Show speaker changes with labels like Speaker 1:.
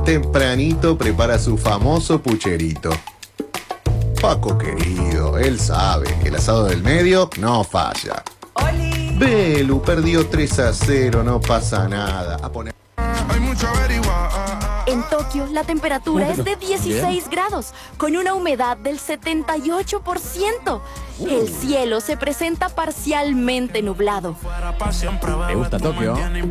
Speaker 1: tempranito prepara su famoso pucherito. Paco querido, él sabe que el asado del medio no falla.
Speaker 2: ¡Oli!
Speaker 1: Belu perdió 3-0, no pasa nada. A poner...
Speaker 3: En Tokio, la temperatura es de 16 grados, con una humedad del 78%. El cielo se presenta parcialmente nublado.
Speaker 4: ¿Te gusta Tokio?